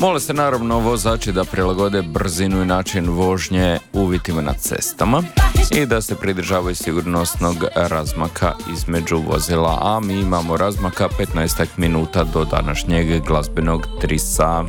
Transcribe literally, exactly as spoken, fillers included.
Mole se naravno vozači da prilagode brzinu i način vožnje uvjetima na cestama i da se pridržavaju sigurnosnog razmaka između vozila, a mi imamo razmaka petnaest minuta do današnjeg glazbenog trisa.